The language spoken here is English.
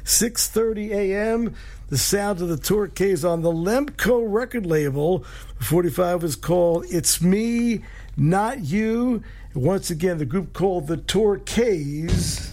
6:30 a.m. The sound of the Torquays on the Lemco record label. 45 was called It's Me, Not You. Once again, the group called the Torquays.